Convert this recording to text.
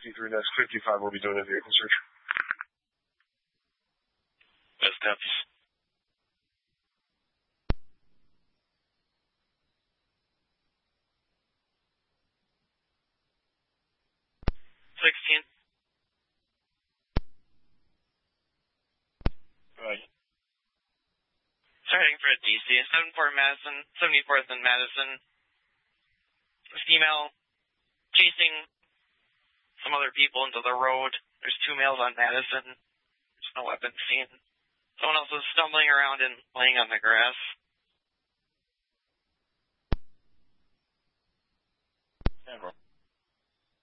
53 next. 55 will be doing a vehicle search. Best copies. Right. Starting for a DC, 74 Madison, 74th and Madison. Female chasing some other people into the road. There's 2 males on Madison. There's no weapon seen. Someone else is stumbling around and laying on the grass. And roll.